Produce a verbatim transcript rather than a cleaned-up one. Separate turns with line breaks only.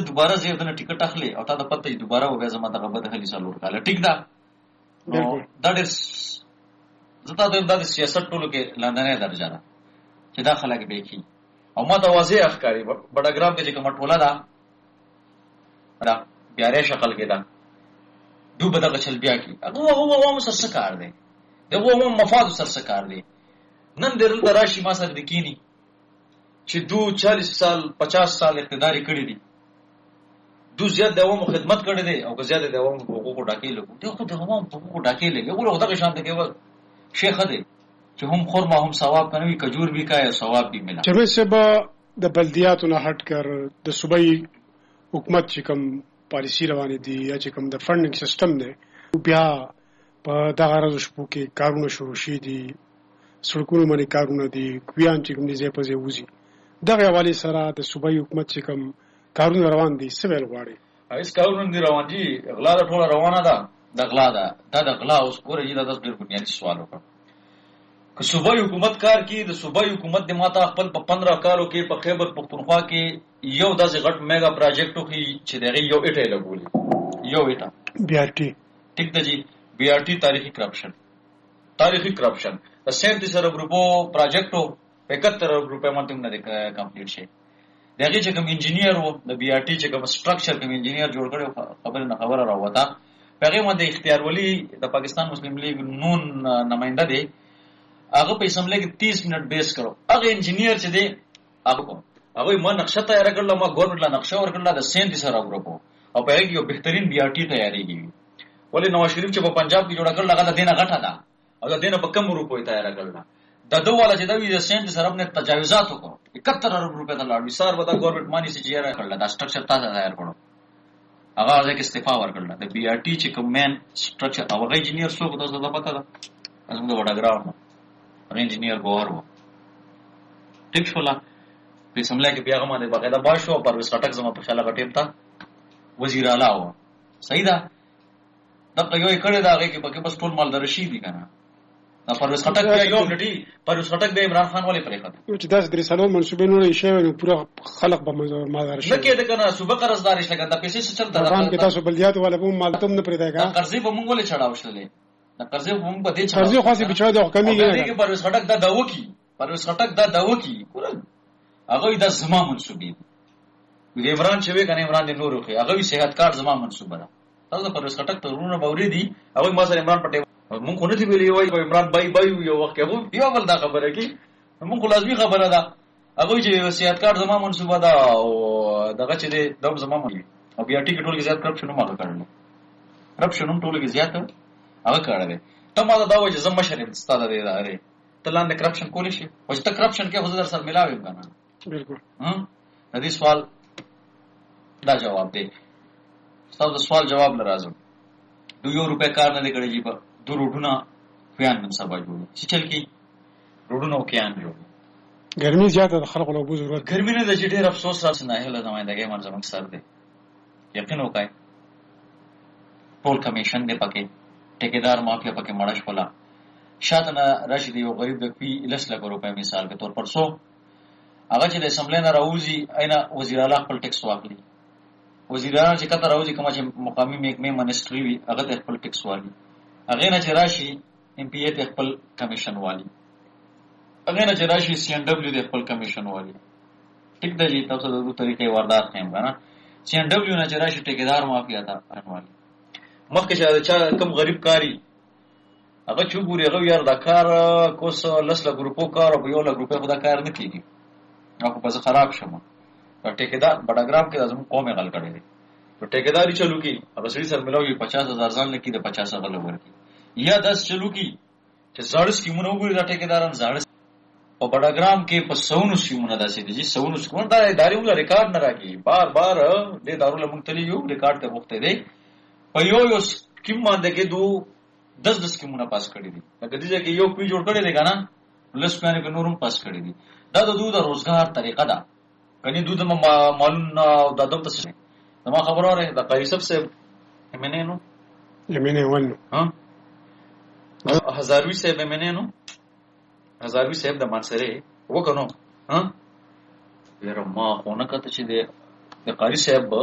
دوباره زه دنه ټیکټ اخلي او تا د پته دوباره و بیا زما دغه بد هلي سالور کاله ټیک ده نو دا ډېر زتا د سیاست ټولو کې لاندنۍ درجه ده چې دا خلک به کی او ما ته واضح ښکاري بډاګرام کې چې کومه ټوله ده دا بیارې شکل کې ده دو به دغه چل بیا کی هغه هغه هغه سر څه کار دی دغه هغه مفاد سر څه کار دی نن درل دراشي ما سره د کینی چې دو چالیس سال پچاس سال اقتدار کړی دي دو زیات د عوامو خدمت کړی دی او که زیات د عوامو حقوقو ډاکې لګو دغه د عوامو حقوقو ډاکې لګي وګوره دغه شان ته کې شیخ دی چې هم خورما هم ثواب کنوي کجور بھی کا یا ثواب بھی ملا
چې سے به د بلدیاتو نه هټ کر د صوبایي حکومت چې کوم پالیسی روانې دي یا چې کوم د فندینګ سیستم دی بیا په دغه ورځو شپو کې کارونه شروع شي دي سړکونو باندې کارونه دي کویان چې کوم دي ځای په ځای وځي دغه حوالې سره د صوبایي حکومت چې کوم کارونه روان دي څه ویل غواړي
هیڅ کارونه دي روان دي غلا د ټوله روانه ده د غلا ده دا د غلا اوس ګوره دا د ډېر بنیادي سوال وکړ که صوبایي حکومت کار کوي د صوبایي حکومت د ماته خپل په پندرہ کالو کې په خیبر پختونخوا کې یو داسې غټ میگا پروجیکټ وکړي چې دغه یو اټه لګولي یو اټه
بی آر ټي
ټیک ده جی بی آر ټي تاریخي کرپشن تاریخي کرپشن د سینتیس ارب روپو پروجیکټو اکہتر ارب روپے باندې نه کمپلیټ شي دغه چې کوم انجینیر وو د بی آر ټي چې کوم سټرکچر کوم انجینیر جوړ کړو خبر نه خبره راوته هغه باندې اختیار ولی د پاکستان مسلم لیگ نون نمائنده دی هغه په اسمبلی کې تیس منټ بیس کړو هغه انجینیر چې دی هغه هغه ما نقشه تیار کړل ما ګورنمنت لا نقشه ورکړل د سینتیس ارب روپو او په هغه یو بهترین بی آر ټي تیاریږي ولی نواز شریف چې په پنجاب کې جوړ کړل هغه د دینه غټه ده او د دینه په کم روپو تیار کړل د دوه والا چې دا وی د سینتیس ارب نه تجاوزات وکړو اکہتر ارب روپے ته لاړ وسار ودا ګورنمنت مانی سي چیرې کړل دا سټرکچر تاسو تیار کړو هغه ځکه استعفا ورکړل د بی آر ټي چې کوم مین سټرکچر او هغه انجینیر څوک تاسو ته پته ده زموږ د وډاګراو هغه انجینیر ګوهر و ټیک شو لا په سملا کې بیا غمه د باقاعده باشو پر وسټک زما په خیال غټیم تا وزیر اعلی و صحیح ده دا یو کړه دا هغه کې پکې بس ټول مال درشي دي کنه دا پر وسټک بیا یو غټي پر وسټک به عمران خان والی پرې خاطر
چې داس درې سالو منسوبې نور شي نو پورا خلق به مالدار شي
نه کېده کنه صوبه قرضدار شي کنه پیسې څه چلته
افغان کې تاسو بلدیات ولا به مال تم نه پرې داګه
قرضې به مونږ ولې چړاو شلې دا قرضې به مونږ به دې چړاو
قرضې خاصه بچو د کمیږي
نه کې پر وسټک دا داو کی پر وسټک دا داو کی هغه د زما منسوبې د عمران چې وی کنه عمران د نور خو هغه صحت کارت زما منسوبه ده تاسو پر وسټک ته ورونه باورې دي هغه ما سره عمران پټه مونږ خو نه دی ویلي وای عمران بای بای یو وخت کې یو بل دا خبره کی مونږ خو لازمي خبره ده هغه چې وصیت کارت زما منسوبه ده او دغه چې د دوم زما منسوبه او بیا ټیکټ ټول کې زیات کرپشن هم هغه کړل کرپشن هم ټول کې زیات هغه کړل ته ما دا وایي زما مشر ستاده دی اره ته لاندې کرپشن کولی شي او چې ته کرپشن کې حضور سره ملاوي کنه
بالکل
ها د دې سوال دا جواب دی تاسو د سوال جواب لرازم دو یو روپے کار نه کړی جی په دو روډونه خیان من سبا جوړ چې چل کی روډونه خیان جوړ
ګرمي زیاته د خلکو له بو ضرورت
ګرمي نه د ډېر افسوس راس نه هله نمائندګي مرزم سر دی یقین وکای ټول کمیشن دی پکې ټیکدار مافیا پکې مړش پلا شاته نه راشد یو غریب د پی لس لک روپے مثال په تور پر سو هغه چې د اسمبلی نه راوځي اینا وزیر اعلی خپل ټیکس واخلي وزیر اعلی چې کته راوځي کوم چې مقامی محکمه منسټری وي هغه د خپل ټیکس والی هغه نه چې راشي ایم پی ای د خپل کمیشن والی هغه نه چې راشي سی ان ډبلیو د خپل کمیشن والی ټیک دی تاسو د دوه طریقې واردات خیم غواړم سی ان ډبلیو نه چې راشي ټیکدار مافیا تا انوالی مخکې چې کم غریب کاری هغه چې ګوري هغه یار دا کار کوس لس لک روپو کار او یو لک روپے خدا کار نه کیږي هغه په خراب شمه ټیکدار بډاګرام کې لازم قومه غل کړي دي تو ټیکداري چلو کی اب سړي سر ملاوي پچاس هزار ځان لکې د پچاس غل ورکی یا دس چلو کی چې زړ سکیمونه وګوري دا ټیکداران زړ او بډاګرام کې په سونو سکیمونه داسې دي چې سونو سکیمونه دا ادارې موږ ریکارډ نه راکې بار بار دې دارو له مونږ تلې یو ریکارډ ته وخت دی په یو یو سکیم باندې کې دو دس دس سکیمونه پاس کړی دي لکه دې چې یو پی جوړ کړی دی کنه لس پانه کې نورم پاس کړی دي دا د دوه د روزګار طریقه ده کني دوه د مالون او د دم څه نو خبره وره د قاری سب سے منه نو
لمنه ونه
ها هزاروی صاحب منه نو هزاروی صاحب د منصره وکنو ها یره ما خونه کته چې د قاری صاحب